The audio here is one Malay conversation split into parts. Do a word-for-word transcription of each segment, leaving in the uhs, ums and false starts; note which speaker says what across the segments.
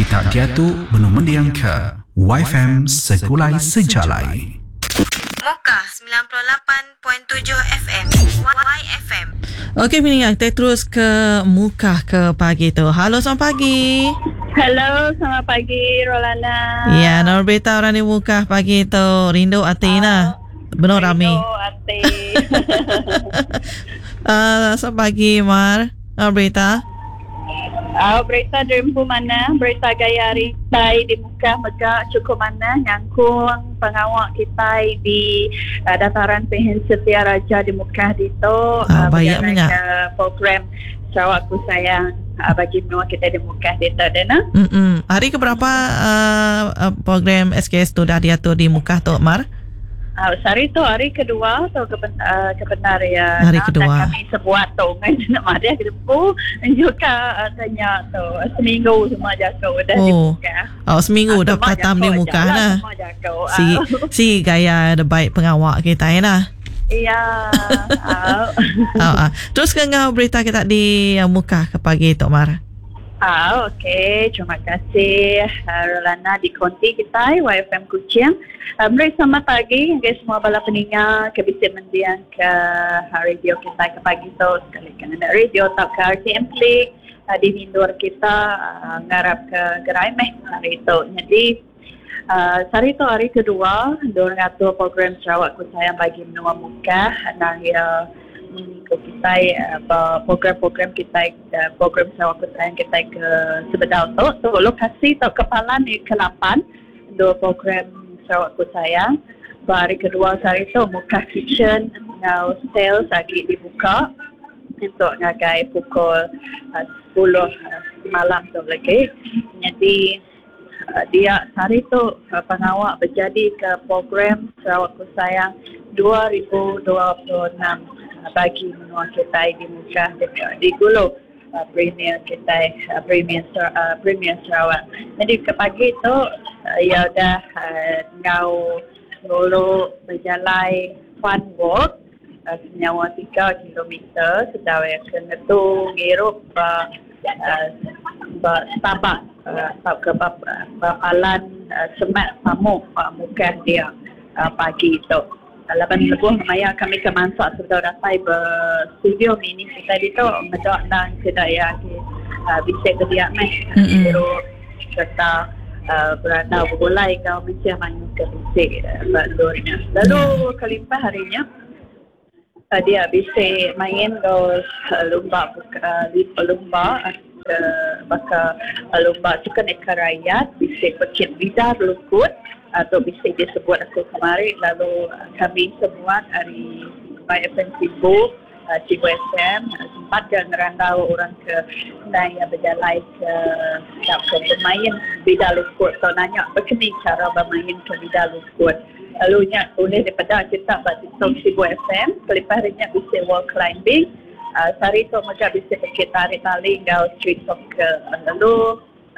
Speaker 1: kita diatur benar mendiang ke Y F M Sekulai Sejalai.
Speaker 2: Moka sembilan puluh lapan perpuluhan tujuh F M Y F M.
Speaker 3: Okey Miniang, kita terus ke muka ke pagi tu. Halo, selamat pagi.
Speaker 4: Halo, selamat pagi Rolana.
Speaker 3: Ya, nombor berita orang di muka pagi tu. Rindu Atina. Benar Rami.
Speaker 4: Rindu Ati.
Speaker 3: uh, selamat pagi Mar. Nombor berita.
Speaker 4: Uh, berita Dreampu mana? Berita gaya hari kita di muka megak cukup mana? Nyangkung pengawak kita di uh, dataran Pehen Setia Raja di muka dito.
Speaker 3: Ah, uh, baik punya.
Speaker 4: Program Sarawak Ku Sayang uh, bagi menua kita di muka dito. Dana?
Speaker 3: Mm-mm. Hari keberapa uh, uh, program S K S tu dah diatur di muka tu Mar?
Speaker 4: Uh, hari tu hari kedua tu kebenar, uh, kebenar ya.
Speaker 3: Hari kedua.
Speaker 4: Dan kami sebuah tu dengan nak madah ke depu juga uh, tanya tu seminggu semua jaga dah
Speaker 3: oh.
Speaker 4: di muka.
Speaker 3: Oh, seminggu dah katam di muka nah. Si si gaya ada baik pengawak kita ya nah.
Speaker 4: Iya.
Speaker 3: uh, uh. Terus ke ngau berita kita di uh, muka ke pagi Tok Mar.
Speaker 4: Ah, okey. Terima kasih uh, Rolana di konti kita Y F M Kuching. Um, selamat pagi guys semua bala pendengar ke bisik mendiang ke uh, radio kita ke pagi tu sekali kan ada radio tak ke R T M Klik uh, di Mindur kita uh, ngarap ke gerai meh hari tu. Jadi uh, hari tu hari kedua dorang atur program Sarawak Ku Sayang bagi menua muka dan ya mengikut kita uh, program-program kita uh, program Sarawak Ku Sayang kita ke sebedau tu tu lokasi tu kepalan di ke lapan dua program Sarawak Ku Sayang. Hari kedua hari tu muka kitchen now sales lagi dibuka untuk ngagai pukul uh, sepuluh uh, malam tu lagi. Jadi uh, dia hari tu uh, pengawak berjadi ke program Sarawak Ku Sayang dua ribu dua puluh enam bagi menua kita di muka di Gulu uh, Premier kita uh, Premier uh, Premier Sarawak. Jadi ke pagi tu uh, ya dah uh, ngau Gulu berjalan fun walk uh, senyawa tiga kilometer sedawai kena tu ngirup uh, uh, Starbucks uh, ke bapalan uh, semat pamuk uh, muka dia uh, pagi tu. Laban lebuh maya kami ke manfaat sudah datai berstudio mini kita di tu medak dan kedaya ke uh, bisik ke dia meh biro serta uh, berada berbolai kau mesti main ke bisik bandurnya lalu kelimpah harinya uh, dia bisik main kau uh, lomba uh, lomba uh, baka uh, lomba sukan eka rakyat bisik pekit bidar lukut atau bisa disebut aku kemarin lalu kami semua dari Y F M Sibuk Cibu S M sempat ke ngerantau orang ke naya berjalan ke ke bermain bidang lukut atau nanya bagaimana cara bermain ke bidang lukut lalu nya boleh daripada kita buat TikTok Cibu S M selepas harinya bisa wall climbing uh, sehari tu mereka bisa pergi tarik tali gau street talk ke lalu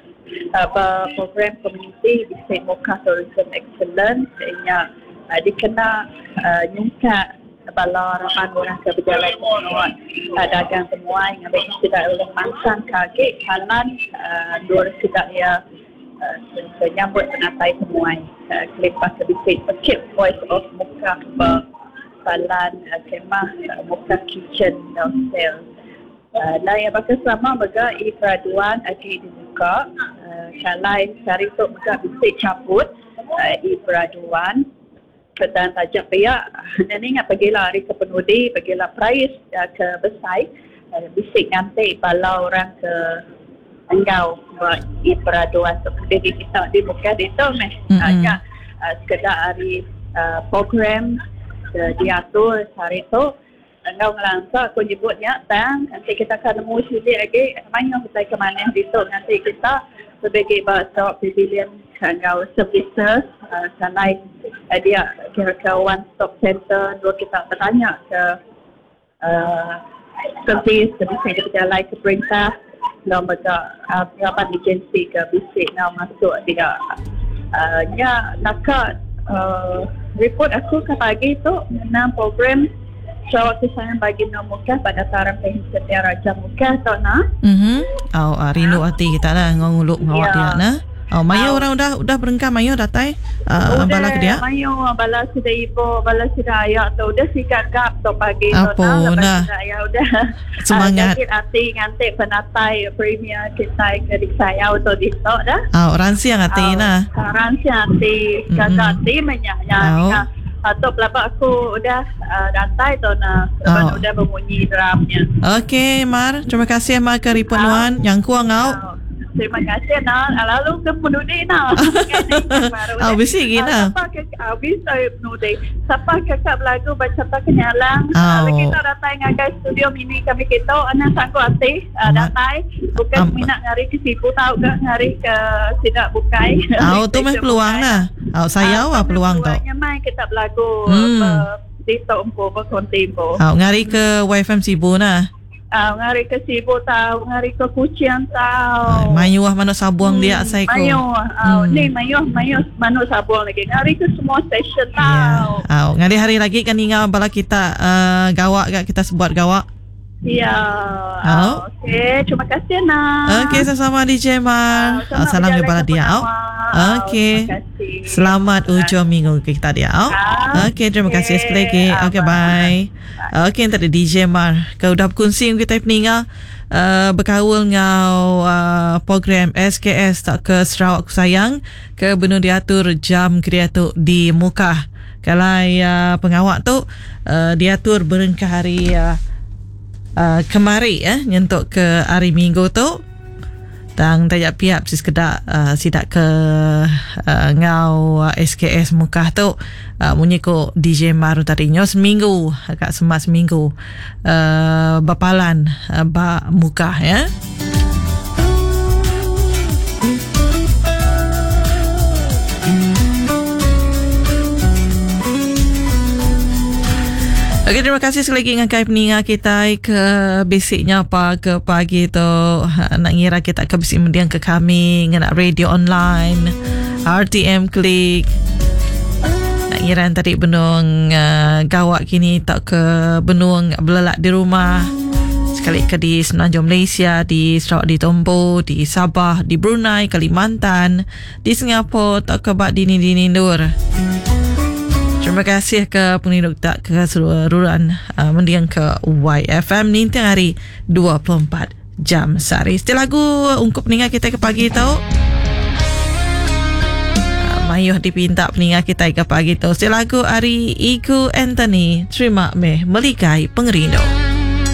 Speaker 4: Uh, program community bisik Moka Tourism Excellence ianya uh, dikena uh, nyungka bala orang-orang ke berjalan menua uh, dagang temuai ngambil tidak oleh mangsang kaki halan uh, dua tidak ya uh, menyambut penatai temuai uh, kelepas ke bisik pekip voice of Moka balan uh, kemah uh, Moka kitchen downstairs. Uh, dan yang bakal selama mereka i-peraduan lagi dibuka uh, kalai cari tu mereka bisik cabut uh, i-peraduan dan tajak pihak dan ingat pergilah hari ke penudi pergilah price uh, ke Besai uh, bisik ngantik bala orang ke Enggau buat i-peraduan tu jadi kita dibuka di tu meh hanya uh, sekedar hari uh, program uh, diatur hari tu Engkau ngelangsa, aku nyebutnya tang, nanti kita akan nemu sini lagi mana kita ke mana di tu nanti kita sebagai bahasa pavilion engkau services uh, sanai uh, dia kira-kira one stop center dua kita bertanya ke uh, servis servis berjalan ke perintah dan mereka uh, berapa agensi ke bisik nak masuk dia uh, nya nakak uh, report aku ke pagi tu enam program Sarawak Kesayang Baginda Mukah pada taran Pahing Setia Raja Mukah tau na.
Speaker 3: Mhm. Oh, uh, rindu hati kita lah nguluk ngawak
Speaker 4: Ya.
Speaker 3: dia na. Oh, mayo orang udah udah berengkam mayo datai. Uh, bala ke dia.
Speaker 4: Mayo bala sudah ibu, bala sudah ayah tu udah sikap gap tu pagi tu
Speaker 3: Apa, nah.
Speaker 4: Ayah udah
Speaker 3: Semangat.
Speaker 4: Sakit hati ngantik penatai premier kita ke di saya tu di tu dah.
Speaker 3: Oh, ransi yang hati na.
Speaker 4: Saran si hati,
Speaker 3: Mm-mm.
Speaker 4: kata hati menyanya.
Speaker 3: Oh.
Speaker 4: Atau pelabak aku udah uh, datai tu na.
Speaker 3: Oh.
Speaker 4: Lepas udah berbunyi drumnya.
Speaker 3: Okey, Mar. Terima kasih Mar ke Ripuan yang kuang ngau.
Speaker 4: Oh. Terima kasih na. Lalu ke penudi na.
Speaker 3: Oh, bisi gini na.
Speaker 4: Siapa ke habis saya penudi. Siapa kakak lagu baca tak kenyalang.
Speaker 3: Oh.
Speaker 4: Lagi kita datang ngagai studio mini kami kita anak sanggup hati datang. Bukan
Speaker 3: Am-
Speaker 4: minat ngari ke sipu tahu ke ngari ke tidak bukai.
Speaker 3: Oh, tu meh peluang na. Oh, saya awak peluang tu.
Speaker 4: Peluangnya main kita berlagu.
Speaker 3: Hmm.
Speaker 4: Di Tompo berkontempo.
Speaker 3: Oh, ngari ke Y F M Sibu na.
Speaker 4: Ah, ngari ke Sibu tahu, ngari ke Kuching tahu.
Speaker 3: Mayu ah mana sabuang dia saya ko.
Speaker 4: Mayo, ah,
Speaker 3: Hmm.
Speaker 4: ni mayo, mayo, mano sabuang lagi. Ngari ke semua stesen
Speaker 3: Ya.
Speaker 4: tahu.
Speaker 3: Oh, ngari hari lagi kan ingat bala kita uh, gawak gak kita sebuat gawak.
Speaker 4: Ya.
Speaker 3: Oh.
Speaker 4: Ah, okey, terima kasih nak.
Speaker 3: Okey, sama-sama D J Mar. Oh, salam kepada dia. Oh. Okey.
Speaker 4: Terima kasih.
Speaker 3: Selamat ujung minggu kita dia. Oh.
Speaker 4: Ah,
Speaker 3: Okey, terima kasih
Speaker 4: okey.
Speaker 3: sekali lagi.
Speaker 4: Ah,
Speaker 3: Okey, bye. Okey, tadi D J Mar. Kau dah berkongsi kita peningal uh, berkawal ngau uh, program S K S tak ke Sarawak Sayang ke benar diatur jam kreatif di Mukah. Kalau uh, pengawak tu uh, diatur berengkah hari uh, uh, kemari eh nyentuk ke hari Minggu tu. Tang tajak piap si sekedar uh, sidak ke uh, ngau uh, S K S Mukah tu uh, munyi ko D J Maru tadinya seminggu agak semas seminggu uh, bapalan uh, ba Mukah ya. Okey, terima kasih sekali lagi dengan kai peningat kita ke basicnya apa ke pagi tu ha, nak ngira kita ke basic mendiang ke kami nak radio online R T M Klik nak ngira tadi benung uh, gawak kini tak ke benung belelak di rumah sekali ke di Semenanjung Malaysia, di Sarawak, di Tombo, di Sabah, di Brunei, Kalimantan, di Singapura tak ke bak dini dini nur. Terima kasih ke penduduk tak ke keseluruhan uh, mendiang ke Y F M ni tiang hari dua puluh empat jam sehari. Setiap lagu ungkup peningat kita ke pagi tau. Uh, Mayuh dipinta peningat kita ke pagi tau. Setiap lagu hari Igu Anthony. Terima meh melikai pengerindu.